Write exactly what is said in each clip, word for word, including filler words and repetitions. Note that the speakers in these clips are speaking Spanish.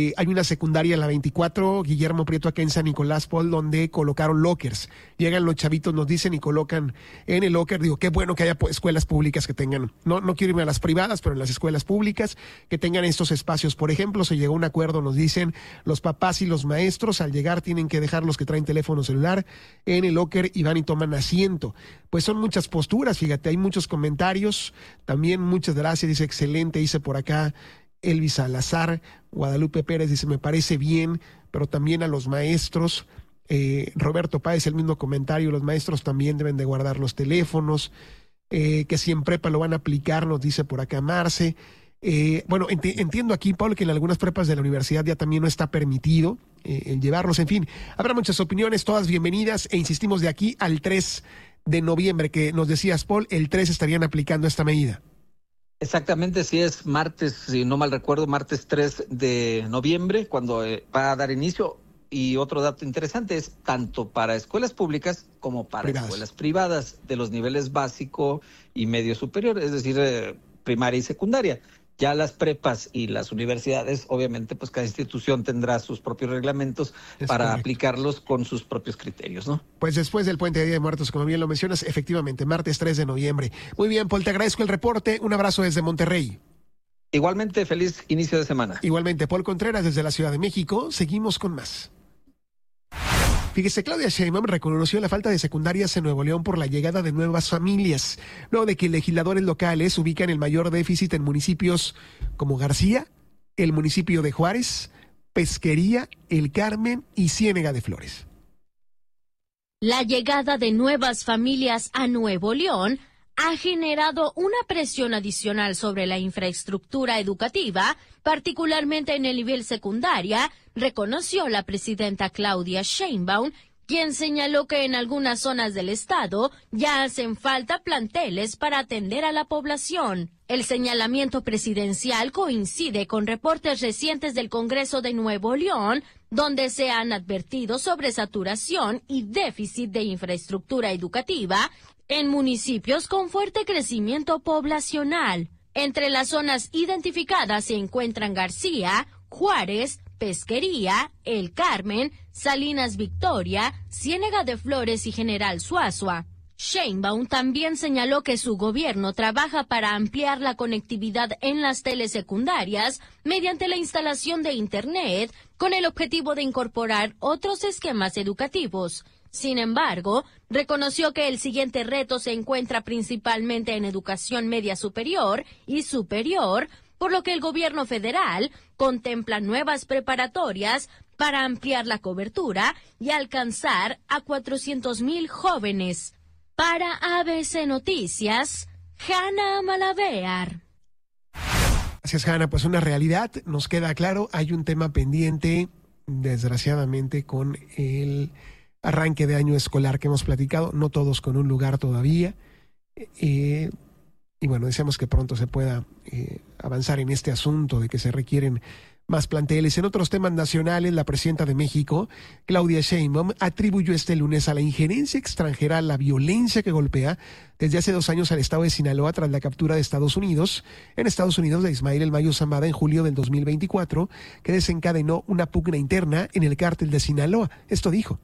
Eh, hay una secundaria en la veinticuatro, Guillermo Prieto, acá en San Nicolás, Paul, donde colocaron lockers. Llegan los chavitos, nos dicen y colocan en el locker. Digo, qué bueno que haya escuelas públicas que tengan, no, no quiero irme a las privadas, pero en las escuelas públicas que tengan estos espacios. Por ejemplo, se llegó a un acuerdo, nos dicen, los papás y los maestros al llegar tienen que dejar los que traen teléfono celular en el locker y van y toman asiento. Pues son muchas posturas, fíjate, hay muchos comentarios. También muchas gracias, dice excelente, dice por acá Elvis Salazar. Guadalupe Pérez dice, me parece bien, pero también a los maestros. Eh, Roberto Páez, el mismo comentario, los maestros también deben de guardar los teléfonos, eh, que si en prepa lo van a aplicar, nos dice por acá Marce. Eh, bueno, ent- entiendo aquí, Pablo, que en algunas prepas de la universidad ya también no está permitido eh, el llevarlos. En fin, habrá muchas opiniones, todas bienvenidas, e insistimos de aquí al tres de noviembre, que nos decías, Paul, el tres estarían aplicando esta medida. Exactamente, sí es martes, si no mal recuerdo, martes tres de noviembre, cuando eh, va a dar inicio. Y otro dato interesante es tanto para escuelas públicas como para privadas. Escuelas privadas de los niveles básico y medio superior, es decir, eh, primaria y secundaria. Ya las prepas y las universidades, obviamente, pues cada institución tendrá sus propios reglamentos es para correcto. Aplicarlos con sus propios criterios, ¿no? Pues después del Puente de Día de Muertos, como bien lo mencionas, efectivamente, martes tres de noviembre. Muy bien, Paul, te agradezco el reporte. Un abrazo desde Monterrey. Igualmente, feliz inicio de semana. Igualmente, Paul Contreras desde la Ciudad de México. Seguimos con más. Fíjese, Claudia Sheinbaum reconoció la falta de secundarias en Nuevo León por la llegada de nuevas familias, luego de que legisladores locales ubican el mayor déficit en municipios como García, el municipio de Juárez, Pesquería, El Carmen y Ciénega de Flores. La llegada de nuevas familias a Nuevo León ha generado una presión adicional sobre la infraestructura educativa, particularmente en el nivel secundaria, reconoció la presidenta Claudia Sheinbaum, quien señaló que en algunas zonas del estado ya hacen falta planteles para atender a la población. El señalamiento presidencial coincide con reportes recientes del Congreso de Nuevo León, donde se han advertido sobre saturación y déficit de infraestructura educativa en municipios con fuerte crecimiento poblacional. Entre las zonas identificadas se encuentran García, Juárez, Pesquería, El Carmen, Salinas Victoria, Ciénega de Flores y General Suazua. Sheinbaum también señaló que su gobierno trabaja para ampliar la conectividad en las telesecundarias mediante la instalación de Internet con el objetivo de incorporar otros esquemas educativos. Sin embargo, reconoció que el siguiente reto se encuentra principalmente en educación media superior y superior, por lo que el gobierno federal contempla nuevas preparatorias para ampliar la cobertura y alcanzar a cuatrocientos mil jóvenes. Para A B C Noticias, Hanna Malavear. Gracias, Hanna. Pues una realidad, nos queda claro, hay un tema pendiente, desgraciadamente, con el arranque de año escolar que hemos platicado, no todos con un lugar todavía, eh, y bueno, deseamos que pronto se pueda eh, avanzar en este asunto de que se requieren más planteles. En otros temas nacionales, la presidenta de México, Claudia Sheinbaum, atribuyó este lunes a la injerencia extranjera la violencia que golpea desde hace dos años al estado de Sinaloa tras la captura de Estados Unidos, en Estados Unidos, de Ismael El Mayo Zambada en julio del dos mil veinticuatro, que desencadenó una pugna interna en el cártel de Sinaloa. Esto dijo.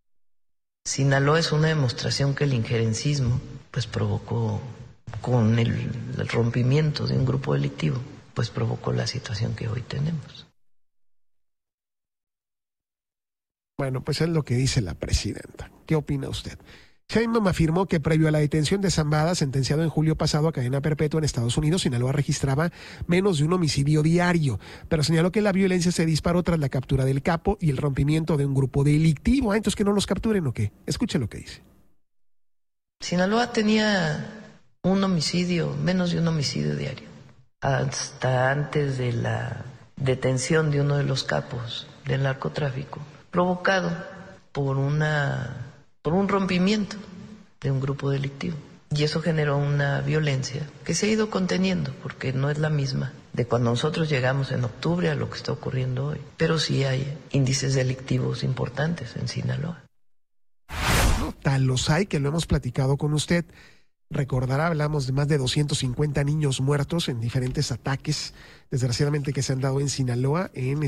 Sinaloa es una demostración que el injerencismo pues provocó, con el, el rompimiento de un grupo delictivo, pues provocó la situación que hoy tenemos. Bueno, pues es lo que dice la presidenta. ¿Qué opina usted? Sheinbaum afirmó que previo a la detención de Zambada, sentenciado en julio pasado a cadena perpetua en Estados Unidos, Sinaloa registraba menos de un homicidio diario, pero señaló que la violencia se disparó tras la captura del capo y el rompimiento de un grupo delictivo. Ah, entonces, ¿que no los capturen o qué? Escuche lo que dice. Sinaloa tenía un homicidio, menos de un homicidio diario, hasta antes de la detención de uno de los capos del narcotráfico, provocado por una por un rompimiento de un grupo delictivo. Y eso generó una violencia que se ha ido conteniendo, porque no es la misma de cuando nosotros llegamos en octubre a lo que está ocurriendo hoy. Pero sí hay índices delictivos importantes en Sinaloa. No, tal los hay, que lo hemos platicado con usted. Recordará, hablamos de más de doscientos cincuenta niños muertos en diferentes ataques, desgraciadamente, que se han dado en Sinaloa, en